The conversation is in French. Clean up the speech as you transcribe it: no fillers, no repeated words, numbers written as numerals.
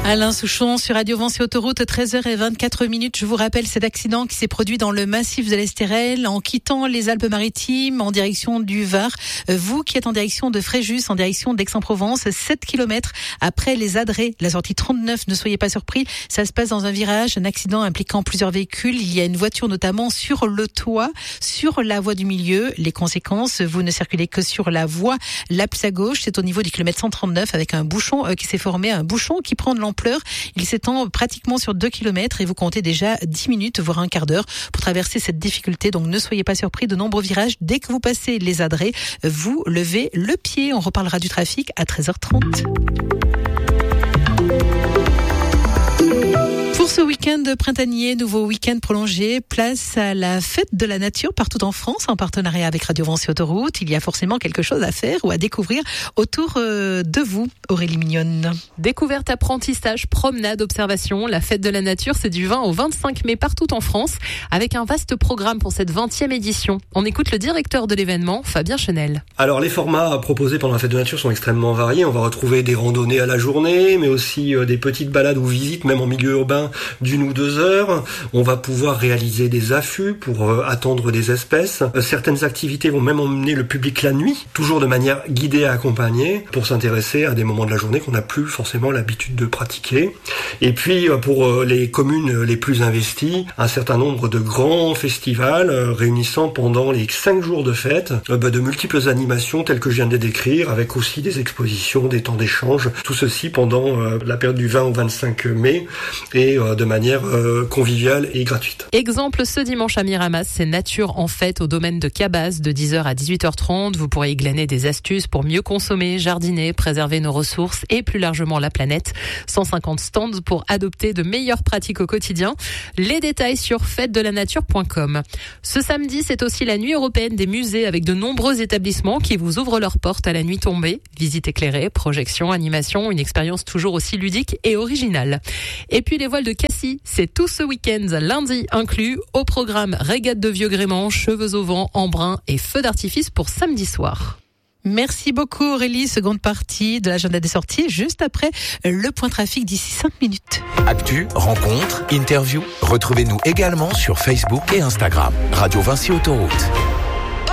Alain Souchon sur Radio Vinci Autoroute, 13h24. Je vous rappelle cet accident qui s'est produit dans le massif de l'Estérel en quittant les Alpes-Maritimes en direction du Var. Vous qui êtes en direction de Fréjus, en direction d'Aix-en-Provence, 7 km après les Adrets, la sortie 39, ne soyez pas surpris. Ça se passe dans un virage, un accident impliquant plusieurs véhicules. Il y a une voiture notamment sur le toit, sur la voie du milieu. Les conséquences, vous ne circulez que sur la voie la plus à gauche. C'est au niveau du kilomètre 139 avec un bouchon qui s'est formé, un bouchon qui prend de l'ampleur. Il s'étend pratiquement sur 2 km et vous comptez déjà 10 minutes, voire un quart d'heure pour traverser cette difficulté. Donc ne soyez pas surpris, de nombreux virages. Dès que vous passez les Adrets, vous levez le pied. On reparlera du trafic à 13h30. Pour ce week-end printanier, nouveau week-end prolongé, place à la fête de la nature partout en France, en partenariat avec Radio Vinci Autoroute. Il y a forcément quelque chose à faire ou à découvrir autour de vous, Aurélie Mignonne. Découverte, apprentissage, promenade, observation. La fête de la nature, c'est du 20 au 25 mai partout en France, avec un vaste programme pour cette 20e édition. On écoute le directeur de l'événement, Fabien Chenel. Alors les formats proposés pendant la fête de la nature sont extrêmement variés. On va retrouver des randonnées à la journée, mais aussi des petites balades ou visites, même en milieu urbain, d'1 ou 2 heures. On va pouvoir réaliser des affûts pour attendre des espèces. Certaines activités vont même emmener le public la nuit, toujours de manière guidée et accompagnée, pour s'intéresser à des moments de la journée qu'on n'a plus forcément l'habitude de pratiquer. Et puis pour les communes les plus investies, un certain nombre de grands festivals réunissant pendant les 5 jours de fête de multiples animations telles que je viens de les décrire, avec aussi des expositions, des temps d'échange, tout ceci pendant la période du 20 au 25 mai et de manière conviviale et gratuite. Exemple ce dimanche à Miramas, c'est Nature en fête au domaine de Cabas de 10h à 18h30. Vous pourrez y glaner des astuces pour mieux consommer, jardiner, préserver nos ressources et plus largement la planète. 150 stands pour adopter de meilleures pratiques au quotidien. Les détails sur fêtedelanature.com. Ce samedi, c'est aussi la nuit européenne des musées avec de nombreux établissements qui vous ouvrent leurs portes à la nuit tombée. Visite éclairée, projection, animation, une expérience toujours aussi ludique et originale. Et puis les voiles de Cassis, c'est tout ce week-end, lundi inclus, au programme régate de vieux gréement, cheveux au vent, embrun et feux d'artifice pour samedi soir. Merci beaucoup Aurélie, seconde partie de l'agenda des sorties, juste après le point trafic d'ici 5 minutes. Actu, rencontres, interviews, retrouvez-nous également sur Facebook et Instagram. Radio Vinci Autoroute.